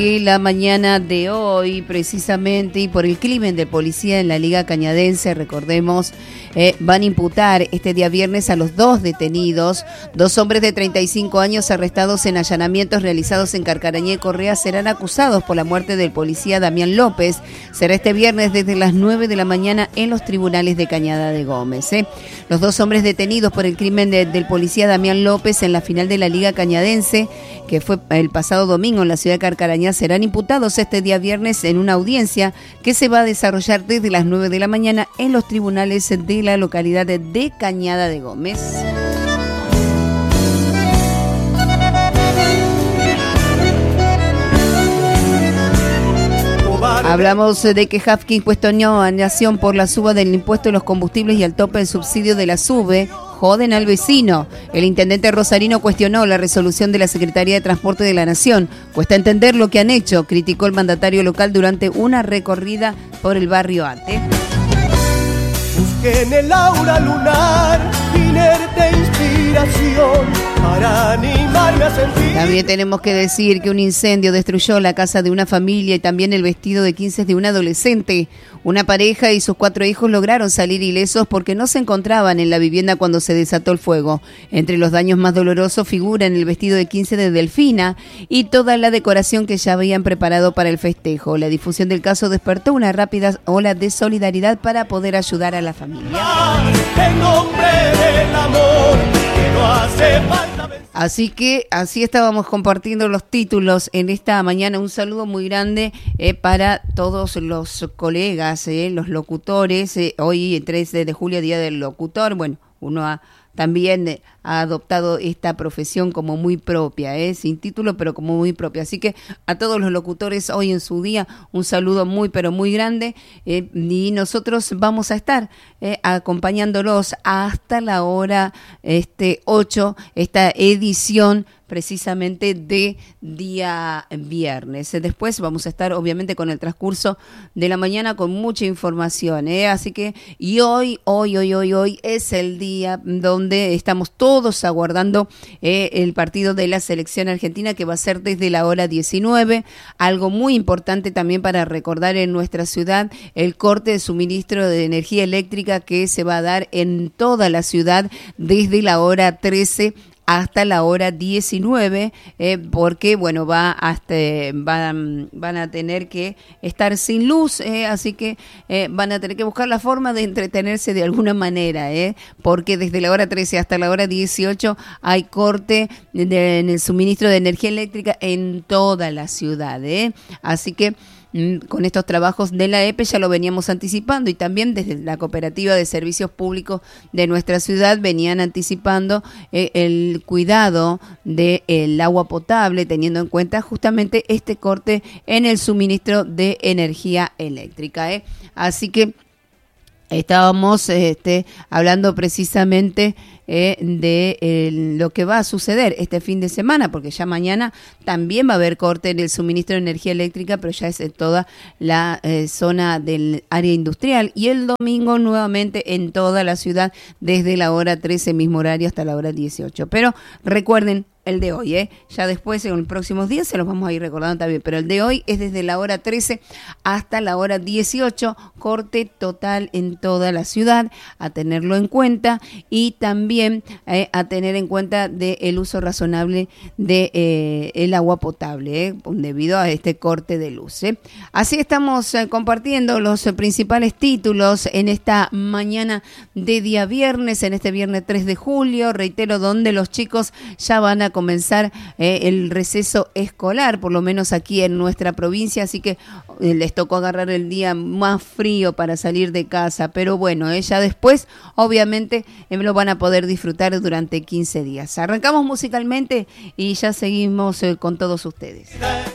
La mañana de hoy, precisamente, y por el crimen de policía en la Liga Cañadense, recordemos, van a imputar este día viernes a los 2 detenidos. 2 hombres de 35 años arrestados en allanamientos realizados en Carcarañá y Correa serán acusados por la muerte del policía Damián López. Será este viernes desde las 9 de la mañana en los tribunales de Cañada de Gómez. Los 2 hombres detenidos por el crimen del policía Damián López en la final de la Liga Cañadense, que fue el pasado domingo en la ciudad de Carcarañá, serán imputados este día viernes en una audiencia que se va a desarrollar desde las 9 de la mañana en los tribunales de la localidad de Cañada de Gómez. Hablamos de que Hafkin cuestionó a Nación por la suba del impuesto de los combustibles y el tope del subsidio de la SUBE. Joden al vecino. El intendente rosarino cuestionó la resolución de la Secretaría de Transporte de la Nación. Cuesta entender lo que han hecho, criticó el mandatario local durante una recorrida por el barrio Ate. Busqué en el aura lunar inerte inspiración para animarme a sentir. También tenemos que decir que un incendio destruyó la casa de una familia y también el vestido de 15 de un adolescente. Una pareja y sus 4 hijos lograron salir ilesos porque no se encontraban en la vivienda cuando se desató el fuego. Entre los daños más dolorosos figuran el vestido de 15 de Delfina y toda la decoración que ya habían preparado para el festejo. La difusión del caso despertó una rápida ola de solidaridad para poder ayudar a la familia. En nombre del amor que no hace falta. Así que así estábamos compartiendo los títulos en esta mañana. Un saludo muy grande para todos los colegas, los locutores. Hoy, el 13 de julio, Día del Locutor. Bueno, uno también ha adoptado esta profesión como muy propia, sin título, pero como muy propia. Así que a todos los locutores hoy en su día, un saludo muy, pero muy grande. Y nosotros vamos a estar acompañándolos hasta la hora 8, esta edición precisamente de día viernes. Después vamos a estar obviamente con el transcurso de la mañana con mucha información, así que y hoy es el día donde estamos todos aguardando el partido de la selección argentina, que va a ser desde la hora 19. Algo muy importante también para recordar en nuestra ciudad, el corte de suministro de energía eléctrica que se va a dar en toda la ciudad desde la hora 13 hasta la hora 19, porque bueno, van a tener que estar sin luz, así que van a tener que buscar la forma de entretenerse de alguna manera, porque desde la hora 13 hasta la hora 18 hay corte en el suministro de energía eléctrica en toda la ciudad, así que con estos trabajos de la EPE ya lo veníamos anticipando, y también desde la Cooperativa de Servicios Públicos de nuestra ciudad venían anticipando el cuidado del agua potable, teniendo en cuenta justamente este corte en el suministro de energía eléctrica. Así que estábamos hablando precisamente de lo que va a suceder este fin de semana, porque ya mañana también va a haber corte en el suministro de energía eléctrica, pero ya es en toda la zona del área industrial, y el domingo nuevamente en toda la ciudad desde la hora 13, mismo horario, hasta la hora 18. Pero recuerden, el de hoy, ya después en los próximos días se los vamos a ir recordando también, pero el de hoy es desde la hora 13 hasta la hora 18, corte total en toda la ciudad, a tenerlo en cuenta, y también a tener en cuenta el uso razonable de el agua potable, debido a este corte de luz. Así estamos compartiendo los principales títulos en esta mañana de día viernes, en este viernes 3 de julio, reitero, donde los chicos ya van a comenzar el receso escolar, por lo menos aquí en nuestra provincia, así que les tocó agarrar el día más frío para salir de casa, pero bueno, ya después obviamente lo van a poder disfrutar durante 15 días. Arrancamos musicalmente y ya seguimos con todos ustedes.